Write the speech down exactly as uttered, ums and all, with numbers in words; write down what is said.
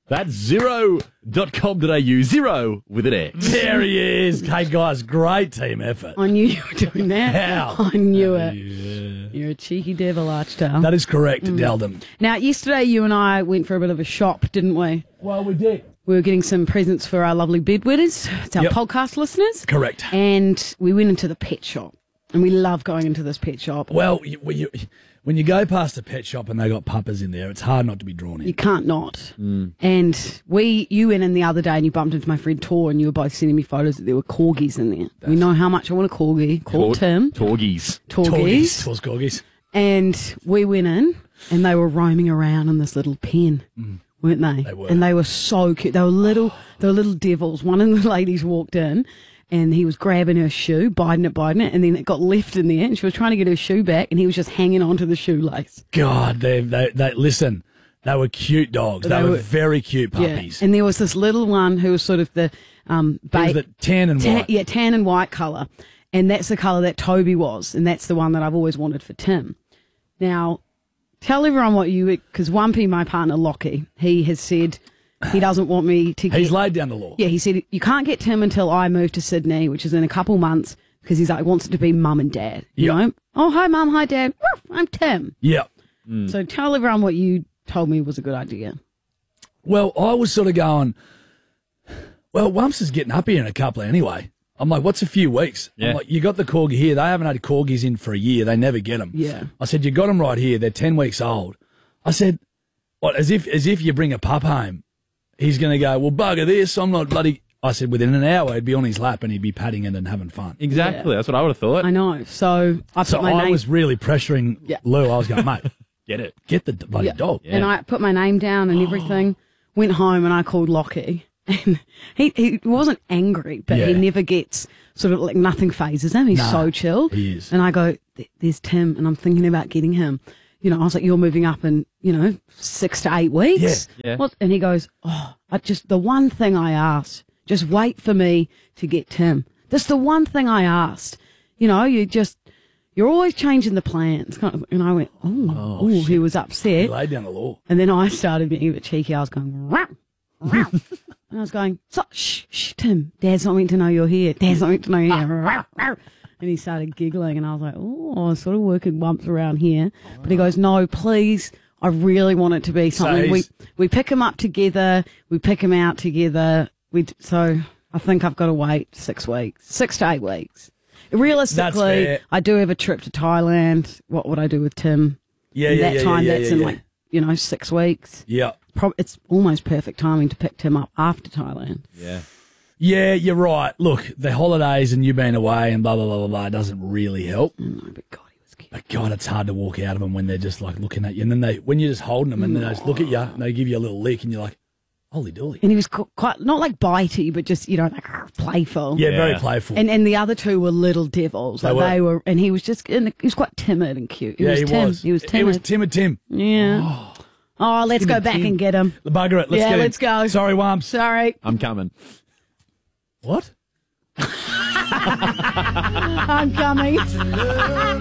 That's zero dot com dot a u. Zero with an X. There he is. Hey, guys, great team effort. I knew you were doing that. How? I knew it. Yeah. You're a cheeky devil, Archdale. That is correct, Deldham. Now, yesterday you and I went for a bit of a shop, didn't we? Well, we did. We were getting some presents for our lovely bedwetters. It's our Yep. podcast listeners. Correct. And we went into the pet shop. And we love going into this pet shop. Well, you, when you, when you go past a pet shop and they got puppies in there, it's hard not to be drawn in. You can't not. And we, you went in the other day and you bumped into my friend Tor and you were both sending me photos that there were corgis in there. We know how much I want a corgi. Called Tor- Tim. Torgies. Torgies. Tor's corgis. And we went in and they were roaming around in this little pen, weren't they? They were. And they were so cute. They were little, they were little devils. One of the ladies walked in and he was grabbing her shoe, biting it, biting it, and then it got left in there and she was trying to get her shoe back and he was just hanging onto the shoelace. God, they, they, they, listen, they were cute dogs. They, They were, were- very cute puppies. Yeah. And there was this little one who was sort of the um, It was ba- the tan and tan, white. yeah, tan and white colour. And that's the colour that Toby was, and that's the one that I've always wanted for Tim. Now, tell everyone what you, because Wumpy, my partner Lockie, he has said he doesn't want me to get... He's laid down the law. Yeah, he said, you can't get Tim until I move to Sydney, which is in a couple months, because he's like, he wants it to be mum and dad. You Yep. know? Oh, hi, mum, hi, dad. Woof, I'm Tim. Yeah. So tell everyone what you told me was a good idea. Well, I was sort of going, well, Wumps is getting up here in a couple anyway. I'm like, what's a few weeks? Yeah. I'm like, you got the corgi here. They haven't had corgis in for a year. They never get them. Yeah. I said, you got them right here. They're ten weeks old. I said, what, as if as if you bring a pup home, he's going to go, well, bugger this. I'm not bloody... I said, within an hour, he'd be on his lap and he'd be patting it and having fun. Exactly. That's what I would have thought. I know. So I put So my I name... was really pressuring Yeah. Lou. I was going, mate, Get it. get the bloody Yeah. dog. And I put my name down and everything. Went home and I called Lockie. And he, he wasn't angry, but he Yeah. never gets sort of like nothing phases him. He's Nah, so chilled. he is. And I go, "Th- there's Tim, and I'm thinking about getting him. You know, I was like, you're moving up in, you know, six to eight weeks. Yeah. Yeah. What? And he goes, oh, I just, the one thing I asked, just wait for me to get Tim. That's the one thing I asked. You know, you just, you're always changing the plans. Kind of- And I went, oh, oh, he was He upset. laid down the law. And then I started being a bit cheeky. I was going, wow, wow. And I was going, so, shh, shh, Tim, Dad's not meant to know you're here. Dad's not meant to know you're here. Rah, rah. And he started giggling, and I was like, oh, I'm sort of working bumps around here. But he goes, no, please, I really want it to be something. We he's- we pick him up together. We pick him out together. We d- So I think I've got to wait six weeks, six to eight weeks. Realistically, fair. I do have a trip to Thailand. What would I do with Tim? Yeah, And yeah, that yeah, time, yeah, that's yeah, in yeah. like, you know, six weeks. Yeah. Prob- it's almost perfect timing to pick Tim up after Thailand. Yeah. Yeah, you're right. Look, the holidays and you being away and blah, blah, blah, blah, blah doesn't really help. No, but God, he was cute. But God, it's hard to walk out of them when they're just like looking at you. And then they, when you're just holding them and then they just look at you and they give you a little lick and you're like, holy dooly. And he was qu- quite, not like bitey, but just, you know, like playful. Yeah, very Yeah. playful. And and the other two were little devils. They Like were. they were, and he was just, and he was quite timid and cute. He yeah, was he Tim. was. He was timid. He was timid Tim. Yeah. Oh, let's go Timid back Tim. and get him. The bugger it. Let's Yeah, get him. let's go. Sorry, Wumps. Sorry. I'm coming. What? I'm coming.